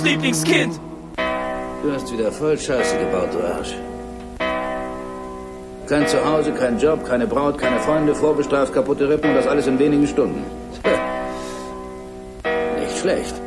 Lieblingskind. Du hast wieder voll Scheiße gebaut, du Arsch. Kein Zuhause, kein Job, keine Braut, keine Freunde, vorbestraft, kaputte Rippen und das alles in wenigen Stunden. Nicht schlecht.